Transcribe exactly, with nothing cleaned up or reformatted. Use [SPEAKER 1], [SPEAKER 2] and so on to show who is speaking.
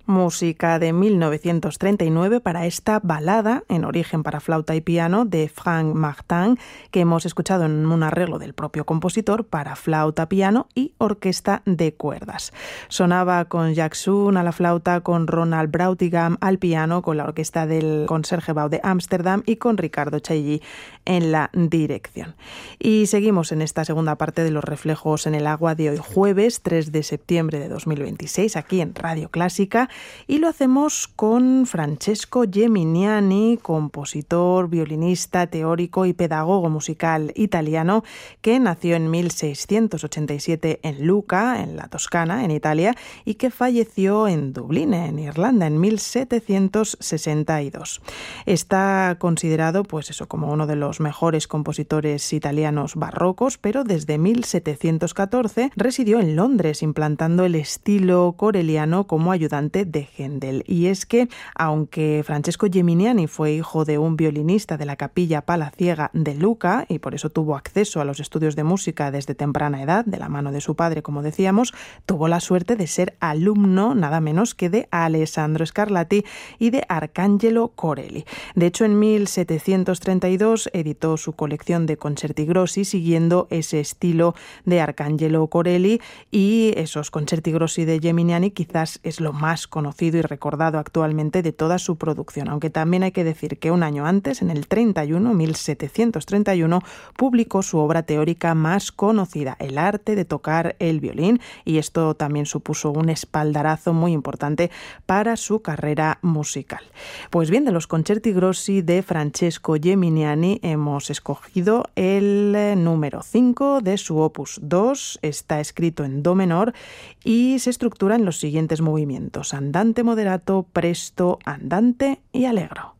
[SPEAKER 1] Música de mil novecientos treinta y nueve para esta balada en origen para flauta y piano de Frank Martin, que hemos escuchado en un arreglo del propio compositor para flauta, piano y orquesta de cuerdas. Sonaba con Jacques Soon a la flauta, con Ronald Brautigam al piano, con la orquesta del Concertgebouw de Ámsterdam y con Ricardo Chailly en la dirección. Y seguimos en esta segunda parte de Los Reflejos en el Agua de hoy jueves tres de septiembre de dos mil veintiséis aquí en Radio Clásica. Y lo hacemos con Francesco Geminiani, compositor, violinista, teórico y pedagogo musical italiano, que nació en mil seiscientos ochenta y siete en Lucca, en la Toscana, en Italia, y que falleció en Dublín, en Irlanda, en mil setecientos sesenta y dos. Está considerado, pues eso, como uno de los mejores compositores italianos barrocos, pero desde mil setecientos catorce residió en Londres, implantando el estilo coreliano como ayudante de Händel. Y es que, aunque Francesco Geminiani fue hijo de un violinista de la capilla palaciega de Lucca y por eso tuvo acceso a los estudios de música desde temprana edad, de la mano de su padre, como decíamos, tuvo la suerte de ser alumno nada menos que de Alessandro Scarlatti y de Arcangelo Corelli. De hecho, en mil setecientos treinta y dos editó su colección de concerti grossi siguiendo ese estilo de Arcangelo Corelli, y esos concerti grossi de Geminiani quizás es lo más conocido y recordado actualmente de toda su producción, aunque también hay que decir que un año antes, en el treinta y uno, mil setecientos treinta y uno, publicó su obra teórica más conocida, El arte de tocar el violín, y esto también supuso un espaldarazo muy importante para su carrera musical. Pues bien, de los concerti grossi de Francesco Geminiani hemos escogido el número cinco de su opus dos, está escrito en do menor y se estructura en los siguientes movimientos: andante moderato, presto, andante y allegro.